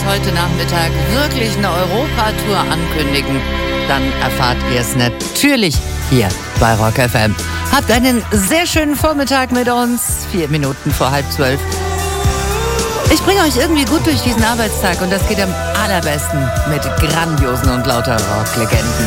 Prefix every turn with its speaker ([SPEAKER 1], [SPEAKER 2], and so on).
[SPEAKER 1] heute Nachmittag wirklich eine Europatour ankündigen, dann erfahrt ihr es natürlich hier bei Rock FM. Habt einen sehr schönen Vormittag mit uns. 4 Minuten vor 11:30. Ich bringe euch irgendwie gut durch diesen Arbeitstag und das geht am allerbesten mit grandiosen und lauter Rocklegenden.